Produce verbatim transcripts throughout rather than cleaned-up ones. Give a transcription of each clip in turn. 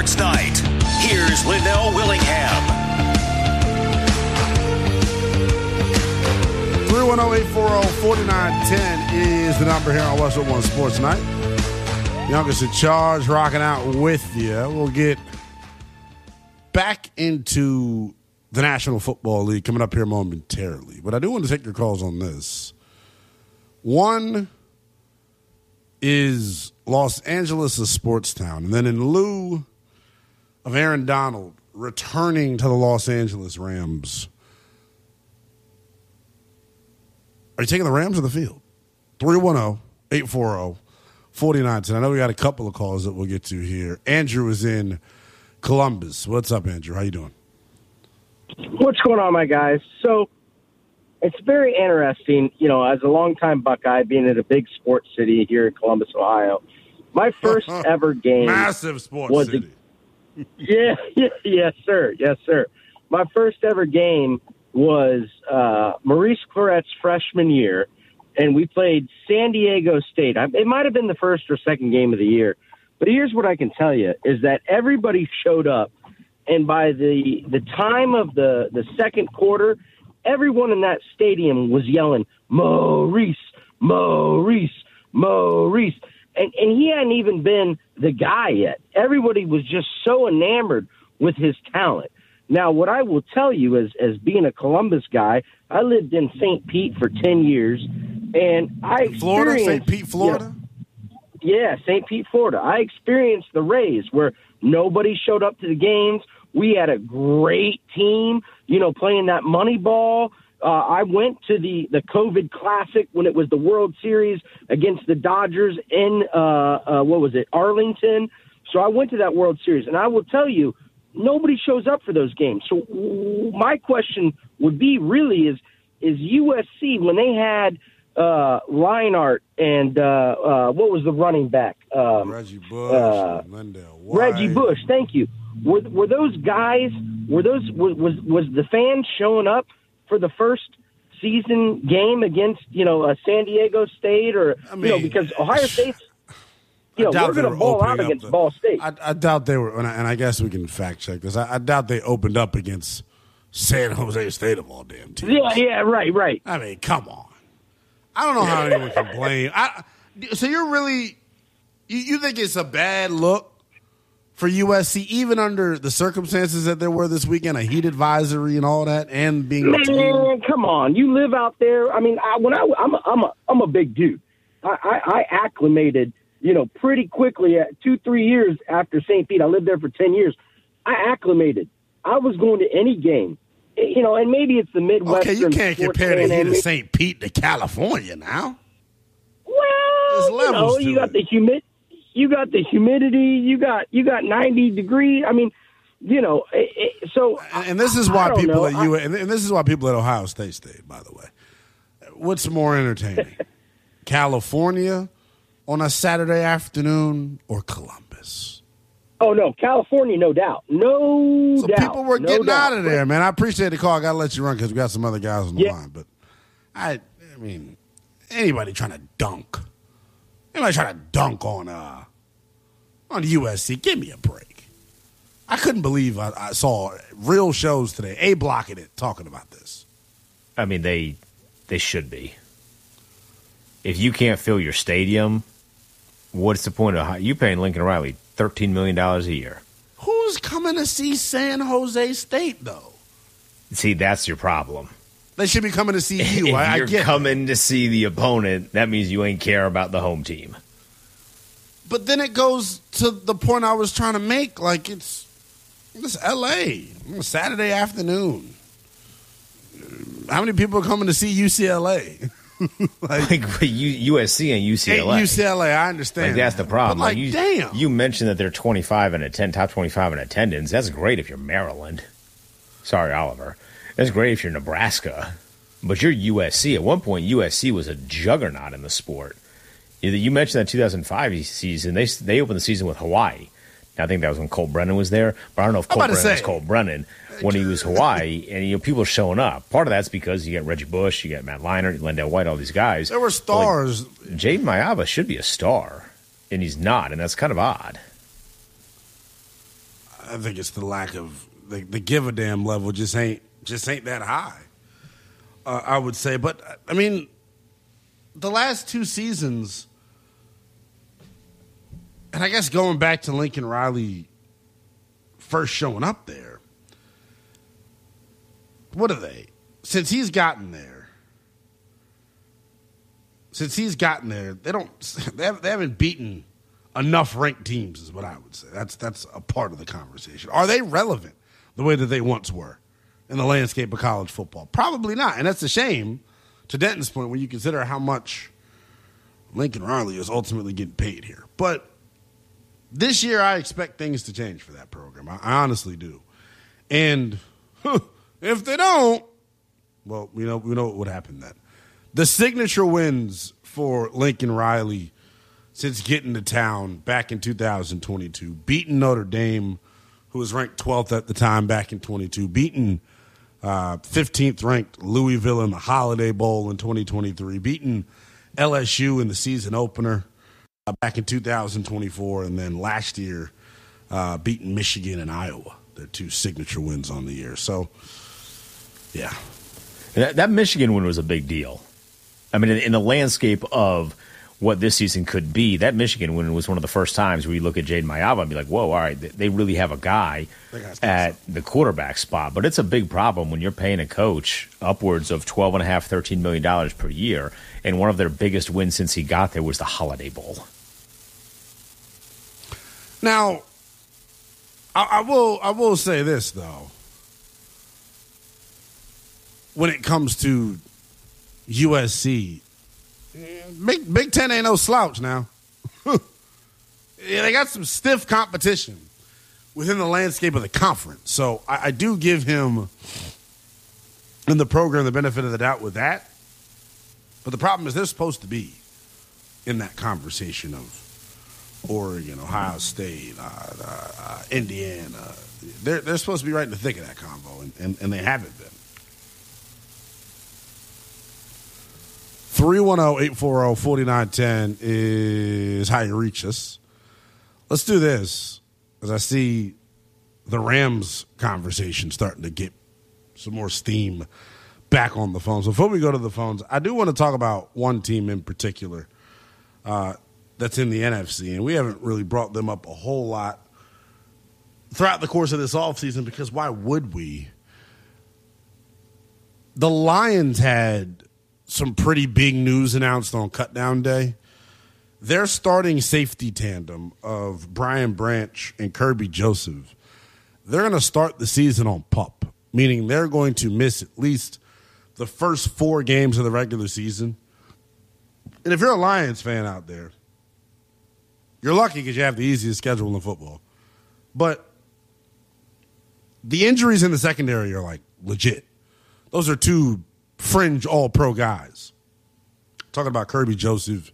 Sports Night. Here's Linnell Willingham. three one zero, eight four zero, four nine one zero is the number here on West One Sports Night. Youngest in charge, rocking out with you. We'll get back into the National Football League coming up here momentarily. But I do want to take your calls on this. One is Los Angeles, a sports town. And then in lieu of Aaron Donald returning to the Los Angeles Rams, are you taking the Rams or the field? three one zero, eight four zero, four nine one zero. I know we got a couple of calls that we'll get to here. Andrew is in Columbus. What's up, Andrew? How you doing? What's going on, my guys? So it's very interesting, you know, as a longtime Buckeye, being in a big sports city here in Columbus, Ohio. My first ever game. Massive sports was city. A, yeah, yeah, yes, sir. Yes, sir. My first ever game was uh, Maurice Claret's freshman year, and we played San Diego State. I, it might have been the first or second game of the year, but here's what I can tell you, is that everybody showed up, and by the, the time of the, the second quarter, everyone in that stadium was yelling, Maurice, Maurice, Maurice. And, and he hadn't even been the guy yet. Everybody was just so enamored with his talent. Now, what I will tell you is, as being a Columbus guy, I lived in Saint Pete for ten years, and I experienced... Florida? Saint Pete, Florida? Yeah, yeah, Saint Pete, Florida. I experienced the Rays, where nobody showed up to the games. We had a great team, you know, playing that money ball. Uh, I went to the, the COVID Classic when it was the World Series against the Dodgers in, uh, uh, what was it, Arlington. So I went to that World Series, and I will tell you, nobody shows up for those games. So my question would be really is, is U S C, when they had uh, Reinhardt and uh, uh, what was the running back? Um, Reggie Bush, uh, Lindell White. Reggie Bush, thank you. Were were those guys, were those, was, was, was the fans showing up for the first season game against, you know, uh, San Diego State or, I mean, you know, because Ohio State's, you know, we're going to ball out against the, Ball State. I, I doubt they were, and I, and I guess we can fact check this. I, I doubt they opened up against San Jose State of all damn teams. Yeah, yeah, right, right. I mean, come on. I don't know how anyone can blame. I, so you're really, you, you think it's a bad look for U S C, even under the circumstances that there were this weekend, a heat advisory and all that, and being man, team? Come on, you live out there. I mean, I, when I, I'm, a, I'm a, I'm a big dude. I, I, I acclimated, you know, pretty quickly. At two, three years after Saint Pete, I lived there for ten years. I acclimated. I was going to any game, you know, and maybe it's the Midwest. Okay, you can't compare the heat of Saint Pete to California now. Well, you know, you got the humid. You got the humidity. You got you got ninety degrees. I mean, you know. It, it, so and, and this is why I people know. at U. And this is why people at Ohio State stayed. By the way, what's more entertaining, California on a Saturday afternoon or Columbus? Oh no, California, no doubt, no so doubt. So people were no getting doubt. out of there, man. I appreciate the call. I got to let you run because we got some other guys on the yeah. line. But I, I mean, anybody trying to dunk. Anybody trying to dunk on uh on U S C? Give me a break. I couldn't believe I, I saw real shows today. A blocking it, talking about this. I mean, they they should be. If you can't fill your stadium, what's the point of you paying Lincoln Riley thirteen million dollars a year? Who's coming to see San Jose State though? See, that's your problem. They should be coming to see you. If I, you're I get coming that. to see the opponent, that means you ain't care about the home team. But then it goes to the point I was trying to make. Like, it's, it's L A Saturday afternoon. How many people are coming to see U C L A? like, like U S C and U C L A. U C L A, I understand. Like, that's the problem. But like, like, you, damn. You mentioned that they're twenty-five and a ten, top twenty-five in attendance. That's great if you're Maryland. Sorry, Oliver. That's great if you're Nebraska. But you're U S C. At one point, U S C was a juggernaut in the sport. You mentioned that two thousand five season. They they opened the season with Hawaii. Now, I think that was when Colt Brennan was there. But I don't know if Colt Brennan say, was Colt Brennan when he was Hawaii. And, you know, people are showing up. Part of that's because you get Reggie Bush, you get Matt Leinart, Lindell White, all these guys. There were stars. Like, Jaden Mayava should be a star, and he's not, and that's kind of odd. I think it's the lack of the, the give a damn level just ain't just ain't that high. Uh, I would say, but I mean, the last two seasons, and I guess going back to Lincoln Riley first showing up there, what are they? Since he's gotten there, since he's gotten there, they don't they haven't, they haven't beaten enough ranked teams, is what I would say. That's that's a part of the conversation. Are they relevant the way that they once were in the landscape of college football? Probably not, and that's a shame. To Denton's point, when you consider how much Lincoln Riley is ultimately getting paid here, but this year I expect things to change for that program. I, I honestly do, and huh, if they don't, well, we know we know what would happen then. The signature wins for Lincoln Riley since getting to town back in two thousand twenty-two, beating Notre Dame, who was ranked twelfth at the time back in twenty-two, beating uh, fifteenth ranked Louisville in the Holiday Bowl in twenty twenty-three, beating L S U in the season opener uh, back in two thousand twenty-four, and then last year uh, beating Michigan and Iowa, their two signature wins on the year. So, yeah. That, that Michigan win was a big deal. I mean, in, in the landscape of what this season could be, that Michigan win was one of the first times where you look at Jaden Mayava and be like, whoa, all right, they really have a guy at the quarterback spot. But it's a big problem when you're paying a coach upwards of twelve and a half, thirteen million dollars per year, and one of their biggest wins since he got there was the Holiday Bowl. Now, I, I will I will say this, though. When it comes to U S C, Big, Big Ten ain't no slouch now. Yeah, they got some stiff competition within the landscape of the conference. So I, I do give him and the program the benefit of the doubt with that. But the problem is they're supposed to be in that conversation of Oregon, Ohio State, uh, uh, uh, Indiana. They're, they're supposed to be right in the thick of that combo, and, and, and they haven't been. three one zero, eight four zero, four nine one zero is how you reach us. Let's do this, as I see the Rams conversation starting to get some more steam back on the phones. Before we go to the phones, I do want to talk about one team in particular uh, that's in the N F C, and we haven't really brought them up a whole lot throughout the course of this offseason because why would we? The Lions had some pretty big news announced on Cutdown Day. Their starting safety tandem of Brian Branch and Kirby Joseph, they're going to start the season on PUP, meaning they're going to miss at least the first four games of the regular season. And if you're a Lions fan out there, you're lucky because you have the easiest schedule in football. But the injuries in the secondary are, like, legit. Those are two fringe all-pro guys. Talking about Kirby Joseph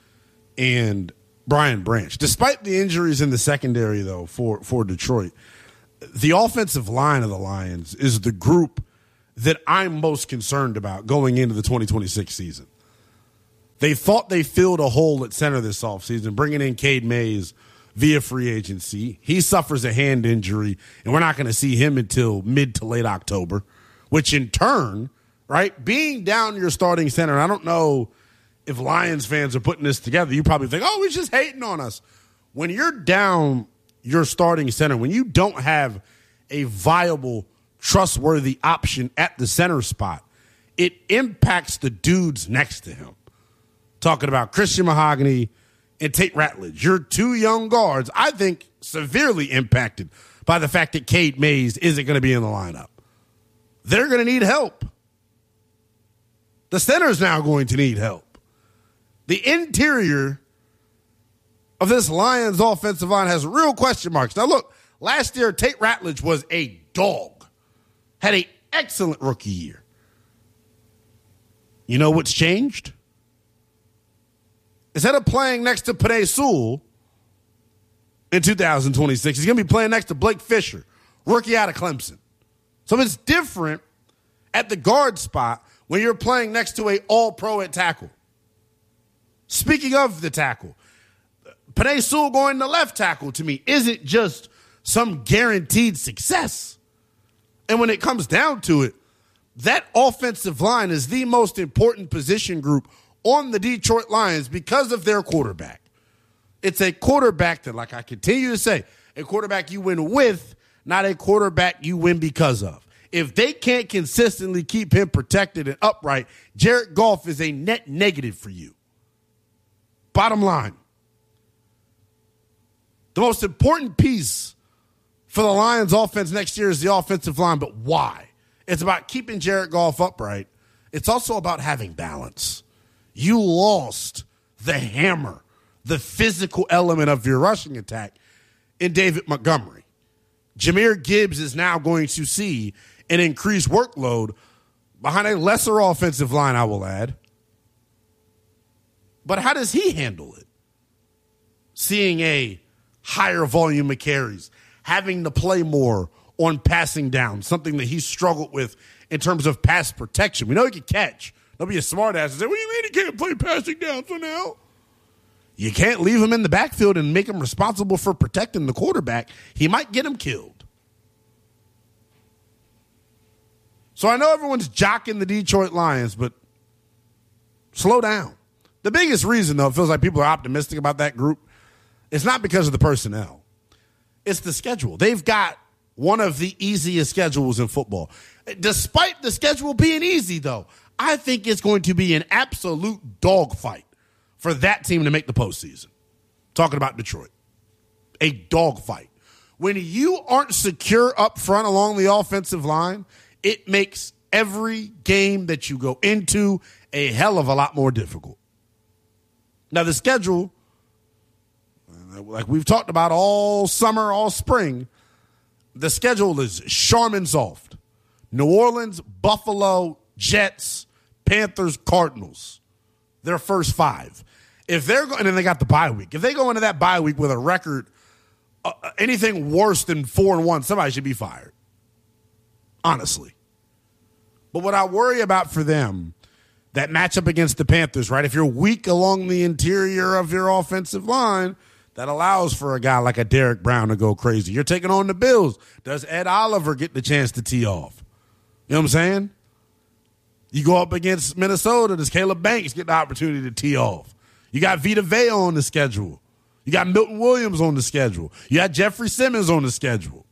and Brian Branch. Despite the injuries in the secondary, though, for, for Detroit, the offensive line of the Lions is the group that I'm most concerned about going into the twenty twenty-six season. They thought they filled a hole at center this offseason, bringing in Cade Mays via free agency. He suffers a hand injury, and we're not going to see him until mid to late October, which in turn, right, being down your starting center, I don't know if Lions fans are putting this together. You probably think, oh, we're just hating on us. When you're down your starting center, when you don't have a viable, trustworthy option at the center spot, it impacts the dudes next to him. Talking about Christian Mahogany and Tate Ratledge. Your two young guards, I think, severely impacted by the fact that Cade Mays isn't going to be in the lineup. They're going to need help. The center's now going to need help. The interior of this Lions offensive line has real question marks. Now, look, last year, Tate Ratledge was a dog. Had an excellent rookie year. You know what's changed? Instead of playing next to Penei Sewell in two thousand twenty-six, he's going to be playing next to Blake Fisher, rookie out of Clemson. So it's different at the guard spot when you're playing next to a all-pro at tackle. Speaking of the tackle, Penei Sewell going to left tackle to me isn't just some guaranteed success. And when it comes down to it, that offensive line is the most important position group on the Detroit Lions because of their quarterback. It's a quarterback that, like I continue to say, a quarterback you win with, not a quarterback you win because of. If they can't consistently keep him protected and upright, Jared Goff is a net negative for you. Bottom line. The most important piece for the Lions offense next year is the offensive line, but why? It's about keeping Jared Goff upright. It's also about having balance. You lost the hammer, the physical element of your rushing attack in David Montgomery. Jahmyr Gibbs is now going to see an increased workload behind a lesser offensive line, I will add. But how does he handle it? Seeing a higher volume of carries, having to play more on passing down, something that he struggled with in terms of pass protection. We know he can catch. Don't be a smart ass and say, what do you mean he can't play passing down for now? You can't leave him in the backfield and make him responsible for protecting the quarterback. He might get him killed. So I know everyone's jocking the Detroit Lions, but slow down. The biggest reason, though, it feels like people are optimistic about that group. It's not because of the personnel. It's the schedule. They've got one of the easiest schedules in football. Despite the schedule being easy, though, I think it's going to be an absolute dogfight for that team to make the postseason. Talking about Detroit. A dogfight. When you aren't secure up front along the offensive line, it makes every game that you go into a hell of a lot more difficult. Now, the schedule, like we've talked about all summer, all spring, the schedule is Charmin soft. New Orleans, Buffalo, Jets, Panthers, Cardinals. Their first five. If they're going, and then they got the bye week. If they go into that bye week with a record, uh, anything worse than four and one, somebody should be fired. Honestly. But what I worry about for them, that matchup against the Panthers, right? If you're weak along the interior of your offensive line, that allows for a guy like a Derek Brown to go crazy. You're taking on the Bills. Does Ed Oliver get the chance to tee off? You know what I'm saying? You go up against Minnesota, does Caleb Banks get the opportunity to tee off? You got Vita Vea on the schedule. You got Milton Williams on the schedule. You got Jeffrey Simmons on the schedule.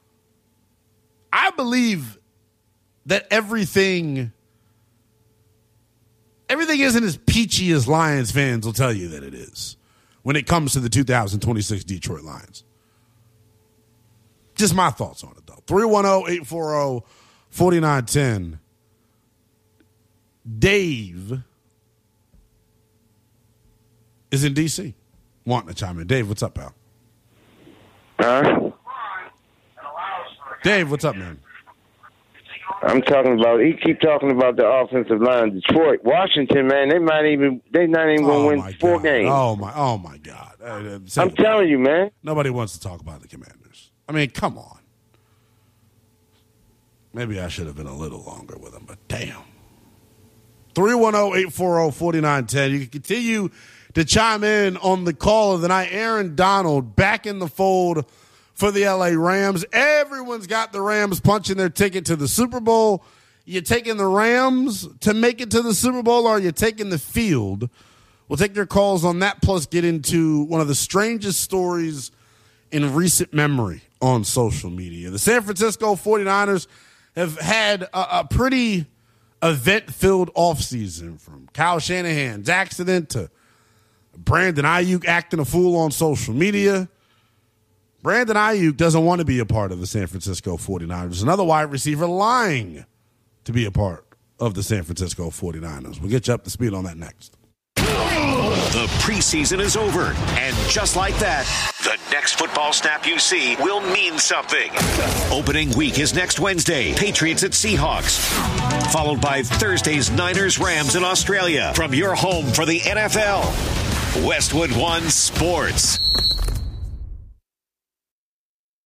I believe that everything, everything isn't as peachy as Lions fans will tell you that it is when it comes to the two thousand twenty-six Detroit Lions. Just my thoughts on it, though. three one zero, eight four zero, four nine one zero. Dave is in D C wanting to chime in. Dave, what's up, pal? Huh? Dave, what's up, man? I'm talking about, he keep talking about the offensive line. Detroit, Washington, man, they might even, they not even going to oh win four God. games. Oh, my, oh, my God. Uh, uh, I'm telling you, man. Nobody wants to talk about the Commanders. I mean, come on. Maybe I should have been a little longer with them, but damn. three one zero, eight four zero, four nine one zero. You can continue to chime in on the call of the night. Aaron Donald back in the fold for the L A Rams. Everyone's got the Rams punching their ticket to the Super Bowl. You taking the Rams to make it to the Super Bowl, or are you taking the field? We'll take your calls on that, plus get into one of the strangest stories in recent memory on social media. The San Francisco forty-niners have had a, a pretty event-filled offseason, from Kyle Shanahan's accident to Brandon Ayuk acting a fool on social media. Brandon Ayuk doesn't want to be a part of the San Francisco forty-niners. Another wide receiver lying to be a part of the San Francisco forty-niners. We'll get you up to speed on that next. The preseason is over, and just like that, the next football snap you see will mean something. Opening week is next Wednesday, Patriots at Seahawks, followed by Thursday's Niners-Rams in Australia. From your home for the N F L, Westwood One Sports.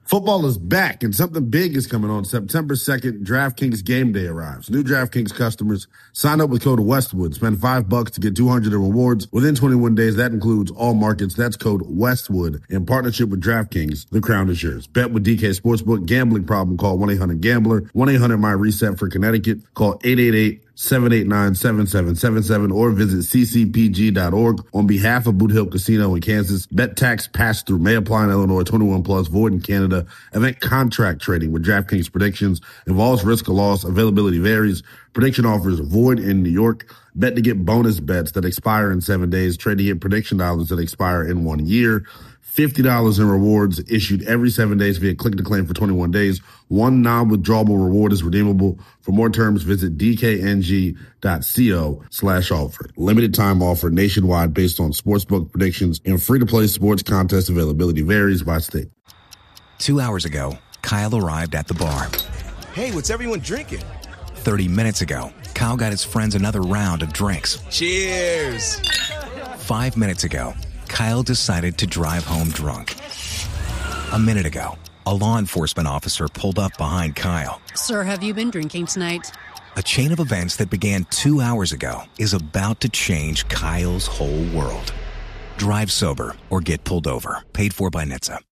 Football is back, and something big is coming on September second. DraftKings Game Day arrives. New DraftKings customers sign up with code Westwood. Spend five bucks to get two hundred in rewards within twenty-one days. That includes all markets. That's code Westwood in partnership with DraftKings. The crown is yours. Bet with D K Sportsbook. Gambling problem? Call one eight hundred gambler. one eight hundred my reset for Connecticut. Call eight eight eight seven eight nine seven seven seven seven or visit c c p g dot org. On behalf of Boot Hill Casino in Kansas, bet tax pass through may apply in Illinois, twenty-one plus, void in Canada. Event contract trading with DraftKings predictions involves risk of loss. Availability varies. Prediction offers void in New York. Bet to get bonus bets that expire in seven days. Trade to get prediction dollars that expire in one year. fifty dollars in rewards issued every seven days via click to claim for twenty-one days. One non-withdrawable reward is redeemable. For more terms, visit dkng.co slash offer. Limited time offer nationwide based on sportsbook predictions and free-to-play sports contest availability varies by state. Two hours ago, Kyle arrived at the bar. Hey, what's everyone drinking? Thirty minutes ago, Kyle got his friends another round of drinks. Cheers! Five minutes ago, Kyle decided to drive home drunk. A minute ago, a law enforcement officer pulled up behind Kyle. Sir, have you been drinking tonight? A chain of events that began two hours ago is about to change Kyle's whole world. Drive sober or get pulled over. Paid for by N H T S A.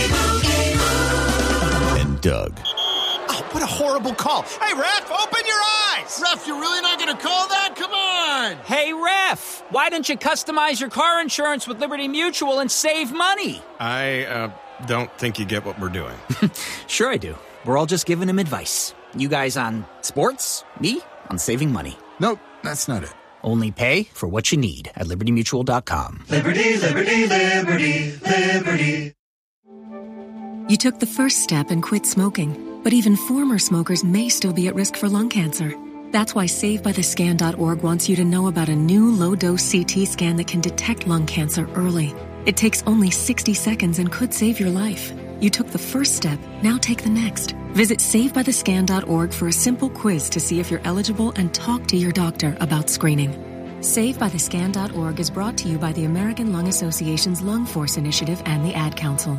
And Doug. Oh, what a horrible call. Hey, ref, open your eyes! Ref, you're really not going to call that? Come on! Hey, ref, why don't you customize your car insurance with Liberty Mutual and save money? I, uh, don't think you get what we're doing. Sure I do. We're all just giving him advice. You guys on sports, me on saving money. Nope, that's not it. Only pay for what you need at liberty mutual dot com. Liberty, liberty, liberty, liberty. You took the first step and quit smoking, but even former smokers may still be at risk for lung cancer. That's why save by the scan dot org wants you to know about a new low-dose C T scan that can detect lung cancer early. It takes only sixty seconds and could save your life. You took the first step, now take the next. Visit save by the scan dot org for a simple quiz to see if you're eligible and talk to your doctor about screening. save by the scan dot org is brought to you by the American Lung Association's Lung Force Initiative and the Ad Council.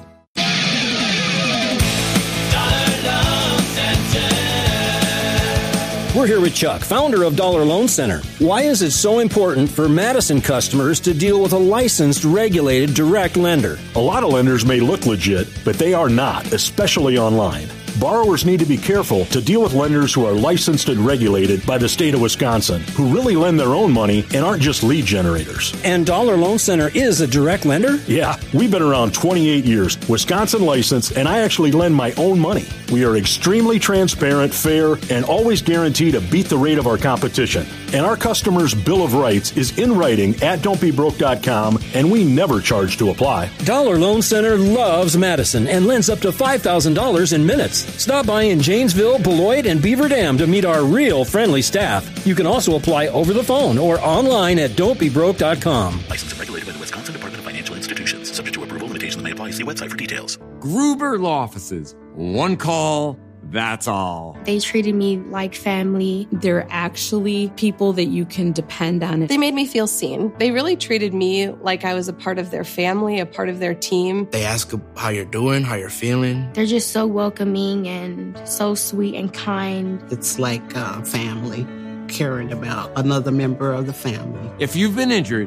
We're here with Chuck, founder of Dollar Loan Center. Why is it so important for Madison customers to deal with a licensed, regulated, direct lender? A lot of lenders may look legit, but they are not, especially online. Borrowers need to be careful to deal with lenders who are licensed and regulated by the state of Wisconsin, who really lend their own money and aren't just lead generators. And Dollar Loan Center is a direct lender? Yeah, we've been around twenty-eight years, Wisconsin licensed, and I actually lend my own money. We are extremely transparent, fair, and always guarantee to beat the rate of our competition. And our customers' Bill of Rights is in writing at don't be broke dot com, and we never charge to apply. Dollar Loan Center loves Madison and lends up to five thousand dollars in minutes. Stop by in Janesville, Beloit, and Beaver Dam to meet our real friendly staff. You can also apply over the phone or online at don't be broke dot com. Licensed and regulated by the Wisconsin Department of Financial Institutions. Subject to approval, limitations may apply. See website for details. Gruber Law Offices. One call. That's all. They treated me like family. They're actually people that you can depend on. They made me feel seen. They really treated me like I was a part of their family, a part of their team. They ask how you're doing, how you're feeling. They're just so welcoming and so sweet and kind. It's like uh, family, caring about another member of the family. If you've been injured,